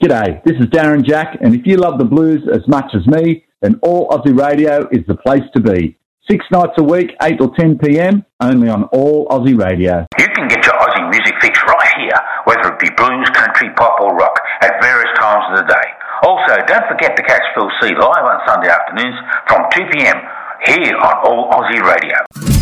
G'day, this is Darren Jack, and if you love the blues as much as me, then All Aussie Radio is the place to be. 6 nights a week, 8 till 10 p.m, only on All Aussie Radio. You can get your Aussie music fix right here, whether it be blues, country, pop or rock, at various times of the day. Also, don't forget to catch Phil C live on Sunday afternoons from 2 p.m, here on All Aussie Radio.